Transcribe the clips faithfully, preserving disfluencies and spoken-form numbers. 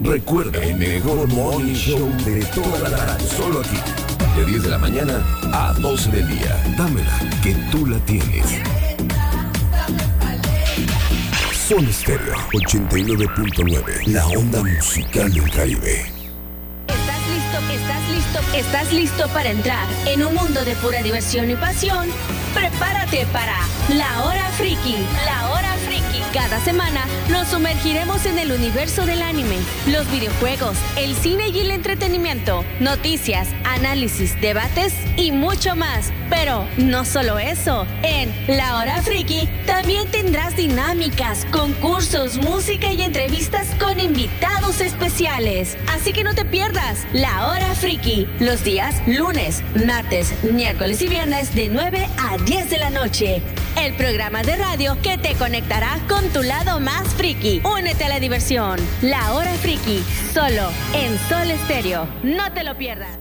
Recuerda, el mejor morning show de toda la radio, solo aquí, de diez de la mañana a doce del día. Dámela, que tú la tienes. Sol Estéreo ochenta y nueve punto nueve, la onda musical del Caribe. ¿Estás listo? ¿Estás listo? ¿Estás listo para entrar en un mundo de pura diversión y pasión? Prepárate para La Hora Friki. La Hora Friki. Cada semana nos sumergiremos en el universo del anime, los videojuegos, el cine y el entretenimiento, noticias, análisis, debates y mucho más. Pero no solo eso, en La Hora Friki también tendrás dinámicas, concursos, música y entrevistas con invitados especiales. Así que no te pierdas La Hora Friki, los días lunes, martes, miércoles y viernes de nueve a diez de la noche. El programa de radio que te conectará con tu lado más friki. Únete a la diversión. La Hora Friki, solo en Sol Estéreo. No te lo pierdas.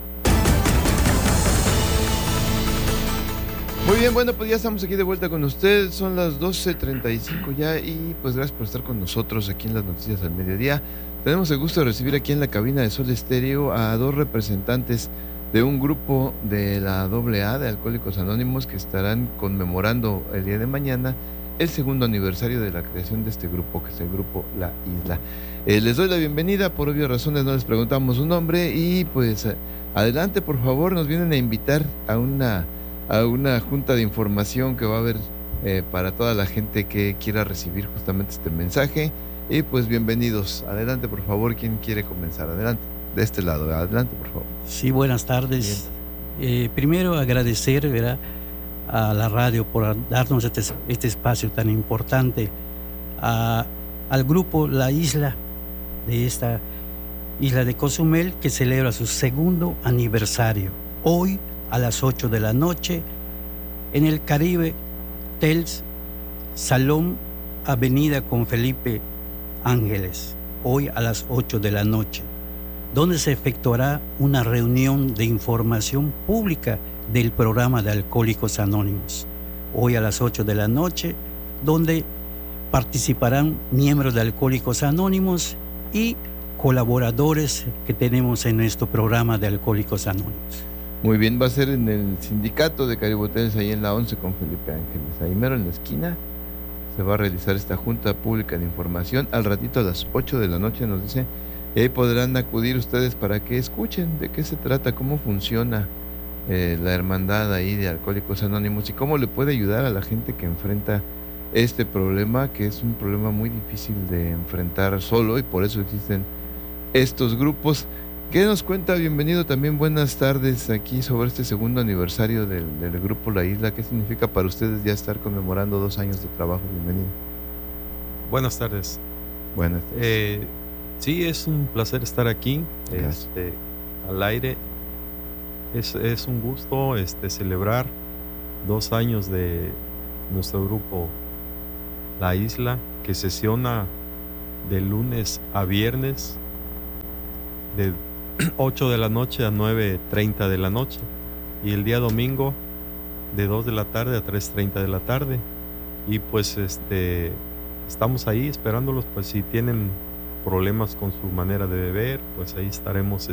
Muy bien, bueno, pues ya estamos aquí de vuelta con ustedes. Son las doce treinta y cinco ya y pues gracias por estar con nosotros aquí en las noticias al mediodía. Tenemos el gusto de recibir aquí en la cabina de Sol Estéreo a dos representantes de un grupo de la doble A de Alcohólicos Anónimos que estarán conmemorando el día de mañana el segundo aniversario de la creación de este grupo, que es el grupo La Isla. Eh, les doy la bienvenida, por obvias razones no les preguntamos su nombre y pues adelante, por favor. Nos vienen a invitar a una, a una junta de información que va a haber eh, para toda la gente que quiera recibir justamente este mensaje. Y pues bienvenidos, adelante por favor. ¿Quién quiere comenzar? Adelante, de este lado, adelante por favor. Sí, buenas tardes. Eh, primero agradecer, ¿verdad?, a la radio por darnos este, este espacio tan importante, a, al grupo La Isla, de esta isla de Cozumel, que celebra su segundo aniversario, hoy a las ocho de la noche, en el Caribe Tels, Salón Avenida con Felipe Ángeles, hoy a las ocho de la noche, donde se efectuará una reunión de información pública del programa de Alcohólicos Anónimos, hoy a las ocho de la noche, donde participarán miembros de Alcohólicos Anónimos y colaboradores que tenemos en nuestro programa de Alcohólicos Anónimos. Muy bien, va a ser en el sindicato de Caribe Hotels, ahí en la once con Felipe Ángeles, ahí mero en la esquina. Se va a realizar esta junta pública de información al ratito a las ocho de la noche, nos dice, y ahí podrán acudir ustedes para que escuchen de qué se trata, cómo funciona eh, la hermandad ahí de Alcohólicos Anónimos y cómo le puede ayudar a la gente que enfrenta este problema, que es un problema muy difícil de enfrentar solo, y por eso existen estos grupos. ¿Qué nos cuenta? Bienvenido también, buenas tardes aquí sobre este segundo aniversario del, del grupo La Isla. ¿Qué significa para ustedes ya estar conmemorando dos años de trabajo? Bienvenido. Buenas tardes. Buenas tardes. Eh, sí, es un placer estar aquí, este, al aire. Es, es un gusto este, celebrar dos años de nuestro grupo La Isla, que sesiona de lunes a viernes de ocho de la noche a nueve treinta de la noche, y el día domingo de dos de la tarde a tres treinta de la tarde. Y pues este estamos ahí esperándolos, pues si tienen problemas con su manera de beber, pues ahí estaremos